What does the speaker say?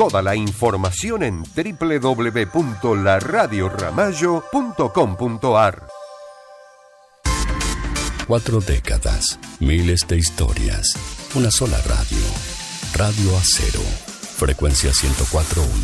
Toda la información en www.laradioramallo.com.ar. 4 décadas, miles de historias, una sola radio. Radio Acero, frecuencia 104.1.